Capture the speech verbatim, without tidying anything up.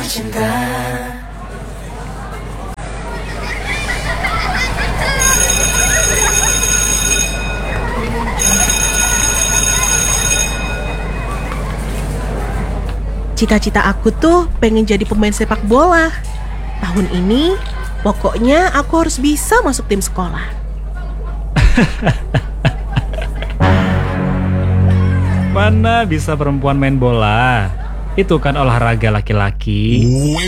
cinta. Cita-cita aku tuh pengen jadi pemain sepak bola. Tahun ini, pokoknya aku harus bisa masuk tim sekolah. Mana bisa perempuan main bola? Itu kan olahraga laki-laki.